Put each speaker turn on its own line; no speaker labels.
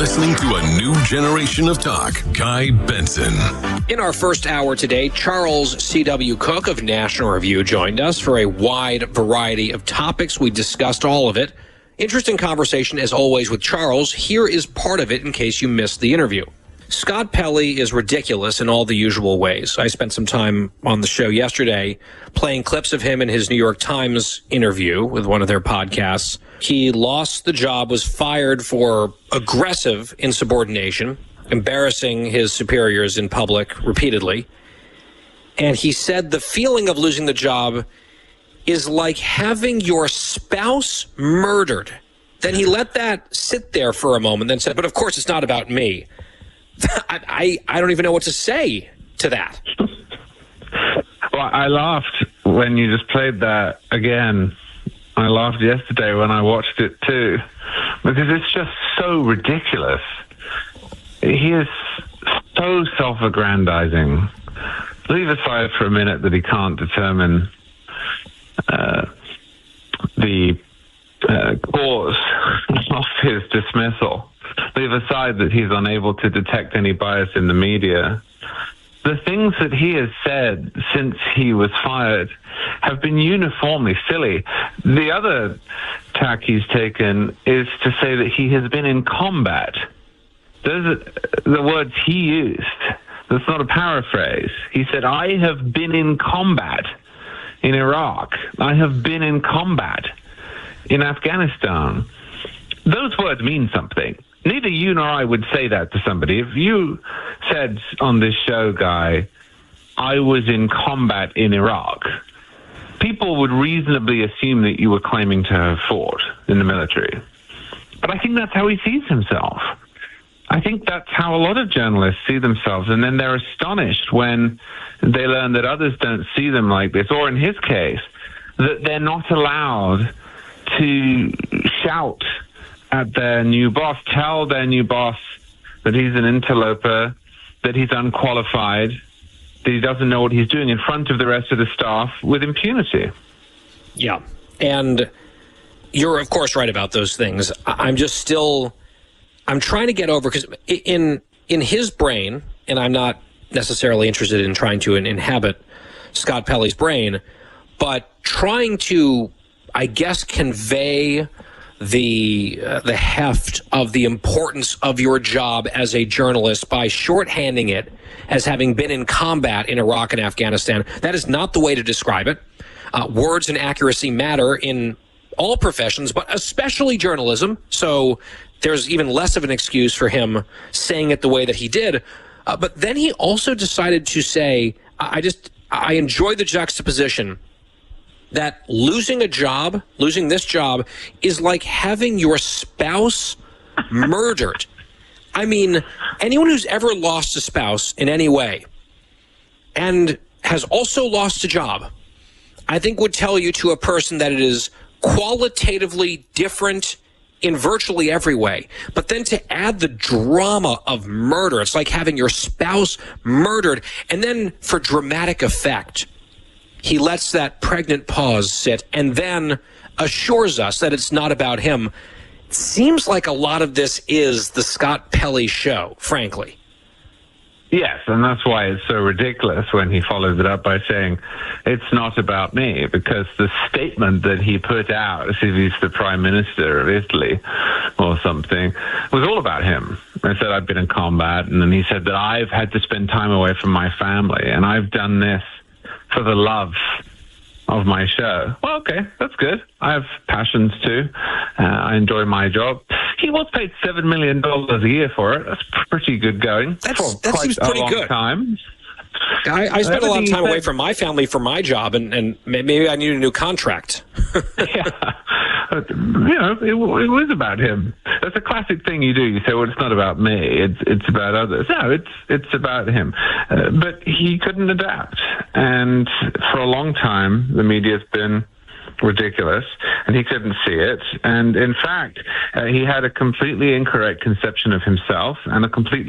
listening to a new generation of talk. Guy Benson.
In our first hour today, Charles C.W. Cook of National Review joined us for a wide variety of topics. We discussed all of it. Interesting conversation, as always, with Charles. Here is part of it in case you missed the interview. Scott Pelley is ridiculous in all the usual ways. I spent some time on the show yesterday playing clips of him in his New York Times interview with one of their podcasts. He lost the job, was fired for aggressive insubordination, embarrassing his superiors in public repeatedly. And he said the feeling of losing the job is like having your spouse murdered. Then he let that sit there for a moment, then said, but of course it's not about me. I don't even know what to say to that.
Well, I laughed when you just played that again. I laughed yesterday when I watched it too, because it's just so ridiculous. He is so self-aggrandizing. Leave aside for a minute that he can't determine the cause of his dismissal. Leave aside that he's unable to detect any bias in the media. The things that he has said since he was fired have been uniformly silly. The other tack he's taken is to say that he has been in combat. Those are the words he used. That's not a paraphrase. He said, I have been in combat in Iraq. I have been in combat in Afghanistan. Those words mean something. Neither you nor I would say that to somebody. If you said on this show, Guy, I was in combat in Iraq, people would reasonably assume that you were claiming to have fought in the military. But I think that's how he sees himself. I think that's how a lot of journalists see themselves, and then they're astonished when they learn that others don't see them like this, or in his case, that they're not allowed to shout at their new boss, tell their new boss that he's an interloper, that he's unqualified, that he doesn't know what he's doing in front of the rest of the staff with impunity.
Yeah, and you're, of course, right about those things. I'm trying to get over, because in his brain, and I'm not necessarily interested in trying to inhabit Scott Pelley's brain, but trying to, I guess, convey the heft of the importance of your job as a journalist by shorthanding it as having been in combat in Iraq and Afghanistan. That is not the way to describe it. Words and accuracy matter in all professions, but especially journalism. So there's even less of an excuse for him saying it the way that he did. But then he also decided to say, I enjoy the juxtaposition that losing this job is like having your spouse murdered. I mean, anyone who's ever lost a spouse in any way and has also lost a job, I think would tell you to a person that it is qualitatively different in virtually every way. But then to add the drama of murder, it's like having your spouse murdered. And then for dramatic effect, he lets that pregnant pause sit and then assures us that it's not about him. It seems like a lot of this is the Scott Pelley show, frankly.
Yes, and that's why it's so ridiculous when he follows it up by saying, it's not about me, because the statement that he put out, as if he's the Prime Minister of Italy or something, was all about him. I said, I've been in combat, and then he said that I've had to spend time away from my family, and I've done this for the love of my show. Well, okay, that's good. I have passions too. I enjoy my job. He was paid $7 million a year for it. That's pretty good going.
That seems pretty good.
Time.
I spent a lot of time away from my family for my job, and maybe I need a new contract.
Yeah. It was about him. That's a classic thing you do. You say, well, it's not about me. It's about others. No, it's about him. But he couldn't adapt. And for a long time, the media's been ridiculous, and he couldn't see it. And in fact, he had a completely incorrect conception of himself and a completely